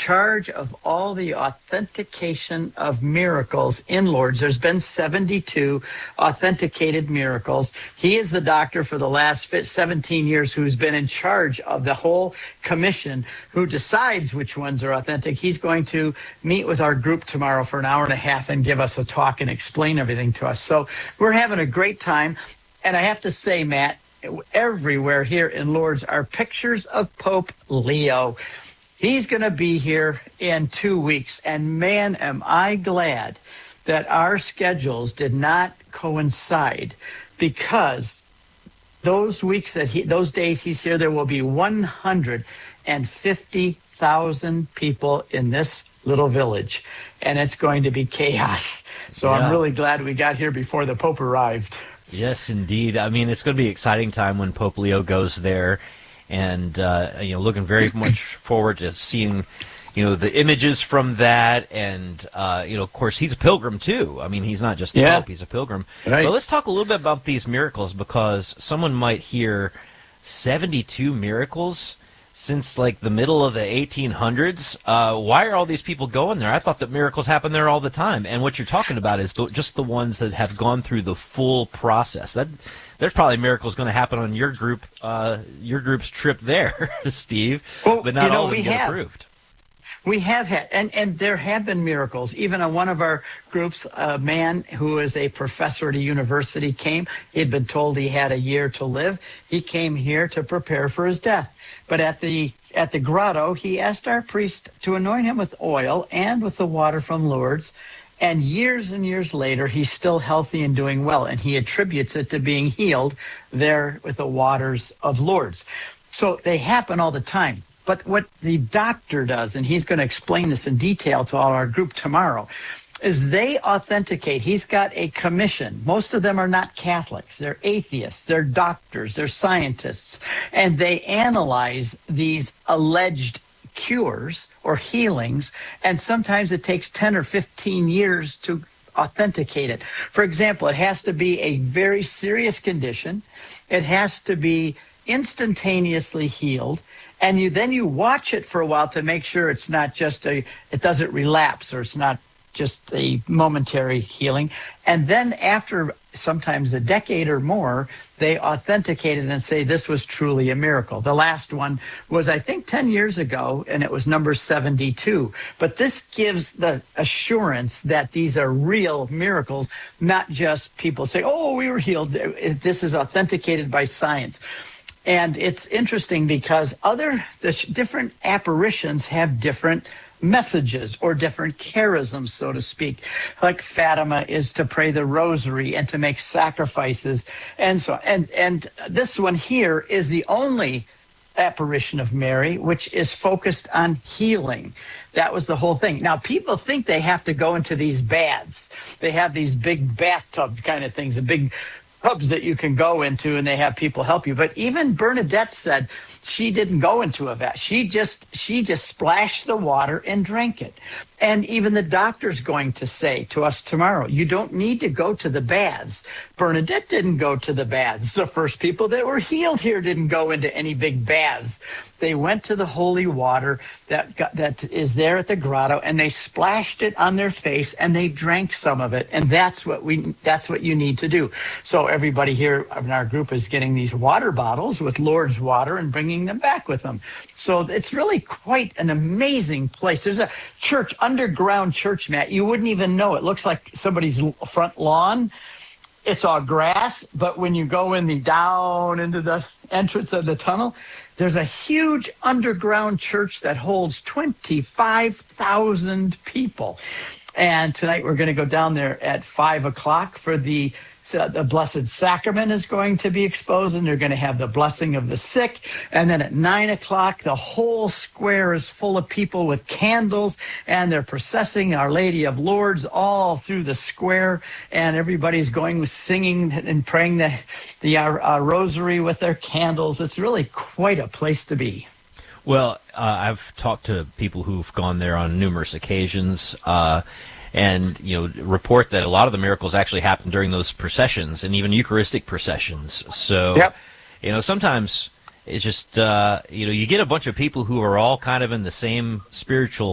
charge of all the authentication of miracles in Lourdes. There's been 72 authenticated miracles. He is the doctor for the last 17 years who's been in charge of the whole commission, who decides which ones are authentic. He's going to meet with our group tomorrow for an hour and a half and give us a talk and explain everything to us. So we're having a great time. And I have to say, Matt, everywhere here in Lourdes are pictures of Pope Leo. He's going to be here in 2 weeks. And man, am I glad that our schedules did not coincide, because those days he's here, there will be 150,000 people in this little village, and it's going to be chaos. So yeah. I'm really glad we got here before the Pope arrived. Yes, indeed. I mean, it's going to be an exciting time when Pope Leo goes there, and looking very much forward to seeing, the images from that, and of course, he's a pilgrim too. I mean, he's not just a Pope; he's a pilgrim. Right. But let's talk a little bit about these miracles, because someone might hear 72 miracles since like the middle of the 1800s. Why are all these people going there? I thought that miracles happen there all the time. And what you're talking about is just the ones that have gone through the full process. There's probably miracles going to happen on your group's trip there, Steve. Well, but not all of them get approved. We have had, and there have been miracles. Even on one of our groups, a man who is a professor at a university came. He had been told he had a year to live. He came here to prepare for his death. But at the grotto, he asked our priest to anoint him with oil and with the water from Lourdes. And years later, he's still healthy and doing well. And he attributes it to being healed there with the waters of Lourdes. So they happen all the time. But what the doctor does, and he's going to explain this in detail to all our group tomorrow, is they authenticate. He's got a commission. Most of them are not Catholics. They're atheists. They're doctors. They're scientists. And they analyze these alleged cures or healings, and sometimes it takes 10 or 15 years to authenticate it. For example, it has to be a very serious condition. It has to be instantaneously healed. And you watch it for a while to make sure it's not just it doesn't relapse, or it's not just a momentary healing. And then after sometimes a decade or more, they authenticate it and say this was truly a miracle. The last one was, I think, 10 years ago, and it was number 72. But this gives the assurance that these are real miracles, not just people say, oh, we were healed. This is authenticated by science. And it's interesting because the different apparitions have different messages or different charisms, so to speak. Like Fatima is to pray the rosary and to make sacrifices. And so, and this one here is the only apparition of Mary, which is focused on healing. That was the whole thing. Now, people think they have to go into these baths. They have these big bathtub kind of things, the big pubs that you can go into, and they have people help you. But even Bernadette said she didn't go into a vat. She just splashed the water and drank it. And even the doctor's going to say to us tomorrow, you don't need to go to the baths. Bernadette didn't go to the baths. The first people that were healed here didn't go into any big baths. They went to the holy water that is there at the grotto, and they splashed it on their face, and they drank some of it. And that's what you need to do. So everybody here in our group is getting these water bottles with Lourdes water and bringing them back with them. So it's really quite an amazing place. There's a church, underground church, Matt. You wouldn't even know. It looks like somebody's front lawn. It's all grass, but when you go down into the entrance of the tunnel, there's a huge underground church that holds 25,000 people. And tonight we're going to go down there at 5 o'clock for the Blessed Sacrament is going to be exposed, and they're going to have the blessing of the sick. And then at 9 o'clock, the whole square is full of people with candles, and they're processing Our Lady of Lourdes all through the square. And everybody's going singing and praying the rosary with their candles. It's really quite a place to be. Well, I've talked to people who've gone there on numerous occasions, and report that a lot of the miracles actually happen during those processions, and even Eucharistic processions. So, yep. Sometimes it's just you get a bunch of people who are all kind of in the same spiritual